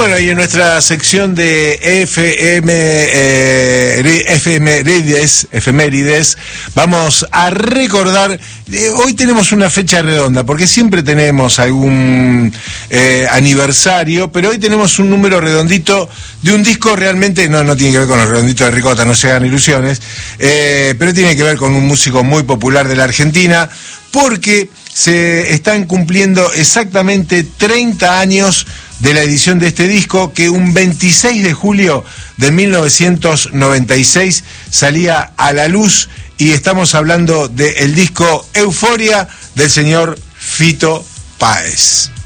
Bueno, y en nuestra sección de efemérides, vamos a recordar, hoy tenemos una fecha redonda, porque siempre tenemos algún aniversario, pero hoy tenemos un número redondito de un disco realmente, no tiene que ver con los redonditos de ricota, no se hagan ilusiones, pero tiene que ver con un músico muy popular de la Argentina, porque se están cumpliendo exactamente 30 años de la edición de este disco, que un 26 de julio de 1996 salía a la luz, y estamos hablando del disco Euforia del señor Fito Páez.